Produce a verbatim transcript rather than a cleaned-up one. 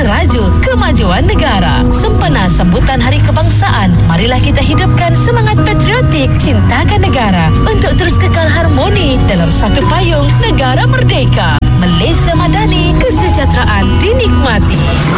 Melaju kemajuan negara. Sempena sambutan Hari Kebangsaan, marilah kita hidupkan semangat patriotik, cintakan negara untuk terus kekal harmoni dalam satu payung negara merdeka. Malaysia Madani, kesejahteraan dinikmati.